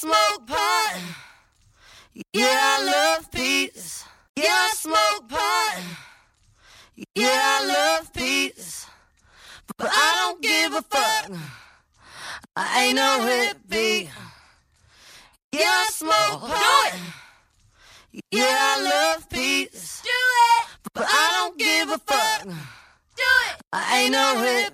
smoke pot. Yeah, I love peace. Yeah, I smoke pot. Yeah, I love peace. But I don't give a fuck. I ain't no hippie. Yeah, I smoke pot. Yeah, I love peace. Do it! But I don't give a fuck. Do it! I ain't no hippie.